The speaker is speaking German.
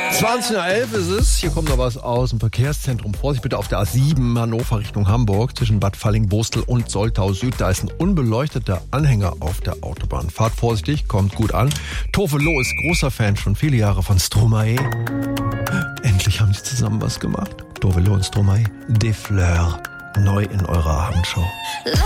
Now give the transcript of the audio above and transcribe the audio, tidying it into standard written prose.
20:11 ist es. Hier kommt noch was aus dem Verkehrszentrum. Vorsicht bitte auf der A7 Hannover Richtung Hamburg zwischen Bad Falling-Bostel und Soltau Süd. Da ist ein unbeleuchteter Anhänger auf der Autobahn. Fahrt vorsichtig, kommt gut an. Tove Lo ist großer Fan, schon viele Jahre von Stromae. Endlich haben sie zusammen was gemacht. Tove Lo und Stromae. Des Fleurs. Neu in eurer Abendshow.